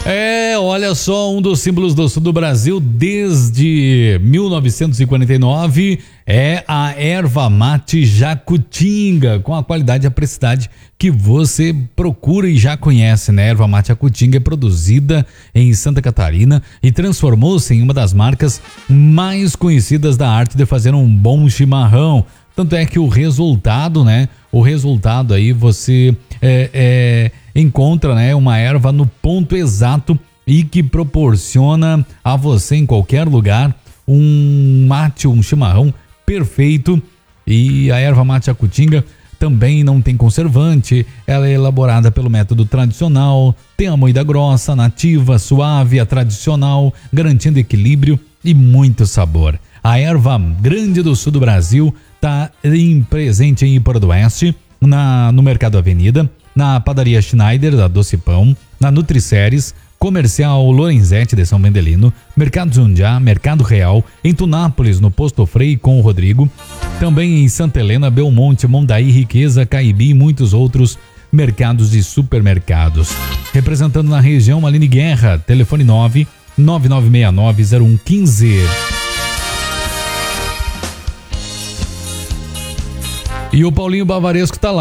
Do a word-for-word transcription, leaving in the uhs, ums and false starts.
É, olha só, um dos símbolos do sul do Brasil desde mil novecentos e quarenta e nove é a erva mate Jacutinga, com a qualidade e a praticidade que você procura e já conhece, né? A erva mate Jacutinga é produzida em Santa Catarina e transformou-se em uma das marcas mais conhecidas da arte de fazer um bom chimarrão. Tanto é que o resultado, né? O resultado aí você é, é, encontra, né? Uma erva no ponto exato e que proporciona a você em qualquer lugar um mate, um chimarrão perfeito. E a erva mate Jacutinga também não tem conservante, ela é elaborada pelo método tradicional, tem a moída grossa, nativa, suave, a tradicional, garantindo equilíbrio e muito sabor. A erva grande do sul do Brasil está presente em Ipora do Oeste, na, no Mercado Avenida, na Padaria Schneider, da Doce Pão, na Nutriceres, Comercial Lorenzetti de São Bendelino, Mercado Jundiá, Mercado Real, em Tunápolis, no Posto Frei com o Rodrigo, também em Santa Helena, Belmonte, Mondaí, Riqueza, Caibi e muitos outros mercados e supermercados. Representando na região, Aline Guerra, telefone nove nove nove seis nove zero um um cinco. E o Paulinho Bavaresco tá lá.